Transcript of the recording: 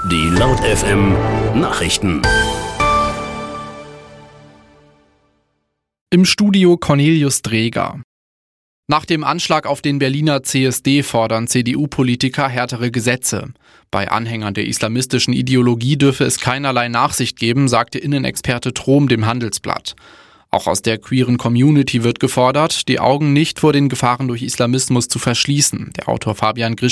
Die Laut FM Nachrichten. Im Studio Cornelius Dreger. Nach dem Anschlag auf den Berliner CSD fordern CDU-Politiker härtere Gesetze. Bei Anhängern der islamistischen Ideologie dürfe es keinerlei Nachsicht geben, sagte Innenexperte Trom dem Handelsblatt. Auch aus der queeren Community wird gefordert, die Augen nicht vor den Gefahren durch Islamismus zu verschließen. Der Autor Fabian Grisch